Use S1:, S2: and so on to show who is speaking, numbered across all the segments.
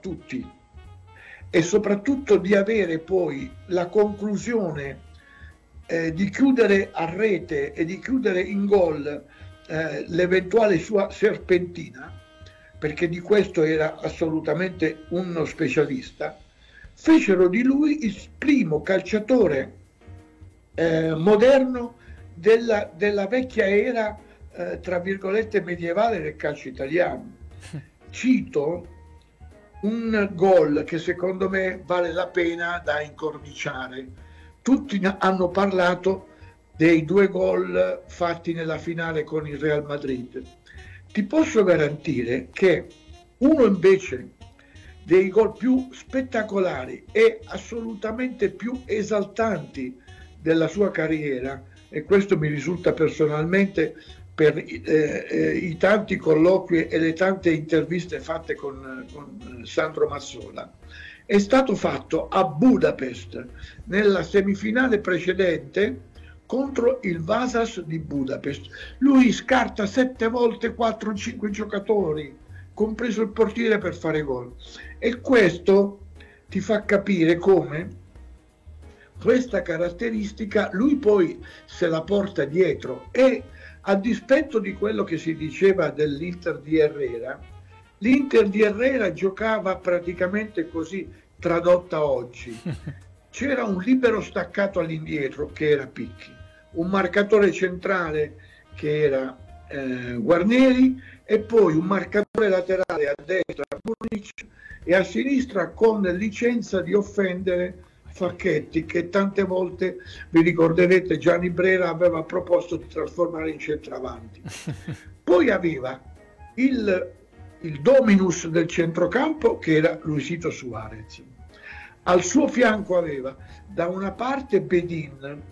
S1: tutti, e soprattutto di avere poi la conclusione, di chiudere a rete e di chiudere in gol l'eventuale sua serpentina, perché di questo era assolutamente uno specialista. Fecero di lui il primo calciatore moderno della vecchia era, tra virgolette, medievale del calcio italiano. Cito un gol che secondo me vale la pena da incorniciare. Tutti hanno parlato dei 2 gol fatti nella finale con il Real Madrid. Ti posso garantire che uno invece dei gol più spettacolari e assolutamente più esaltanti della sua carriera, e questo mi risulta personalmente per i tanti colloqui e le tante interviste fatte con Sandro Mazzola, è stato fatto a Budapest nella semifinale precedente contro il Vasas di Budapest. Lui scarta 7 volte 4-5 giocatori, compreso il portiere, per fare gol, e questo ti fa capire come questa caratteristica lui poi se la porta dietro. E a dispetto di quello che si diceva dell'Inter di Herrera, l'Inter di Herrera giocava praticamente così, tradotta oggi: c'era un libero staccato all'indietro che era Picchi, un marcatore centrale che era Guarneri, e poi un marcatore laterale a destra Burnic, e a sinistra, con licenza di offendere, Facchetti, che tante volte, vi ricorderete, Gianni Brera aveva proposto di trasformare in centravanti. Poi aveva il dominus del centrocampo, che era Luisito Suarez. Al suo fianco aveva da una parte Bedin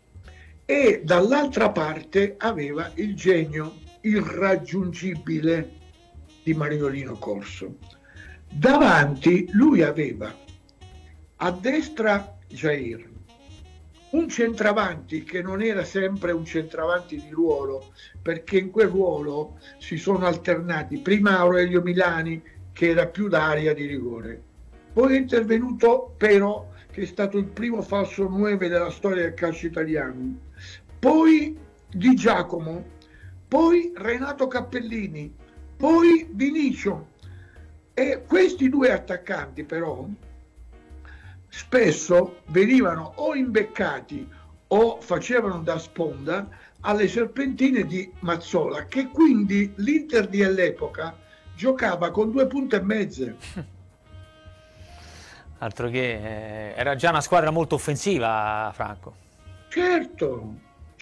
S1: e dall'altra parte aveva il genio irraggiungibile di Mariolino Corso. Davanti lui aveva a destra Jair, un centravanti che non era sempre un centravanti di ruolo, perché in quel ruolo si sono alternati prima Aurelio Milani, che era più d'area di rigore, poi è intervenuto Pero, che è stato il primo falso 9 della storia del calcio italiano, poi Di Giacomo, poi Renato Cappellini, poi Vinicio. E questi 2 attaccanti però spesso venivano o imbeccati o facevano da sponda alle serpentine di Mazzola, che quindi l'Inter dell'epoca giocava con 2 punte e mezze.
S2: Altro che era già una squadra molto offensiva, Franco.
S1: Certo,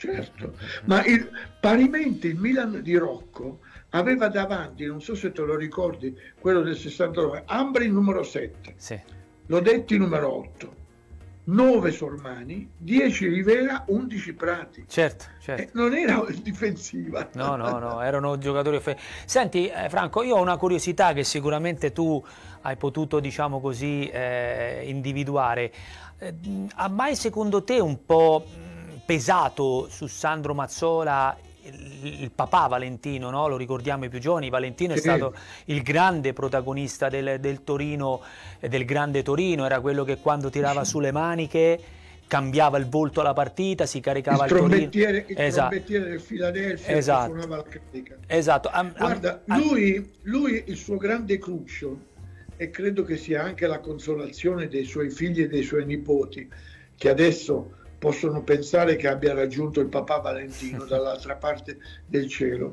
S1: ma parimenti il Milan di Rocco aveva davanti, non so se te lo ricordi, quello del 69, Ambri numero 7,
S2: sì.
S1: Lodetti numero 8, 9 Sormani, 10 Rivera, 11 Prati.
S2: Certo.
S1: Non era difensiva.
S2: No, erano giocatori Senti, Franco, io ho una curiosità che sicuramente tu hai potuto, diciamo così, individuare. Ha mai secondo te un po' pesato su Sandro Mazzola il papà Valentino, no? Lo ricordiamo i più giovani, Valentino sì. È stato il grande protagonista del Torino, del grande Torino, era quello che quando tirava su le maniche cambiava il volto alla partita, si caricava il Torino.
S1: Il trombettiere del Philadelphia,
S2: esatto.
S1: Che suonava la carica.
S2: Esatto.
S1: Guarda, lui il suo grande cruccio, e credo che sia anche la consolazione dei suoi figli e dei suoi nipoti, che adesso possono pensare che abbia raggiunto il papà Valentino dall'altra parte del cielo.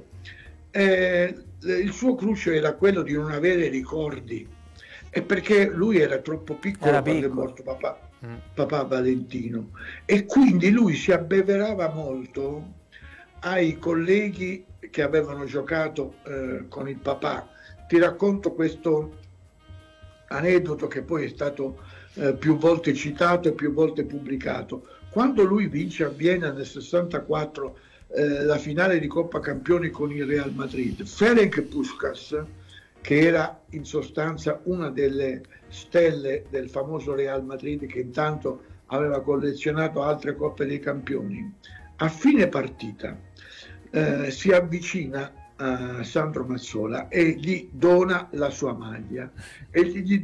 S1: Il suo cruccio era quello di non avere ricordi, e perché lui era troppo piccolo quando è morto papà Valentino, e quindi lui si abbeverava molto ai colleghi che avevano giocato con il papà. Ti racconto questo aneddoto che poi è stato più volte citato e più volte pubblicato. Quando lui vince a Vienna nel 64 la finale di Coppa Campioni con il Real Madrid, Ferenc Puskás, che era in sostanza una delle stelle del famoso Real Madrid, che intanto aveva collezionato altre Coppe dei Campioni, a fine partita si avvicina a Sandro Mazzola e gli dona la sua maglia e gli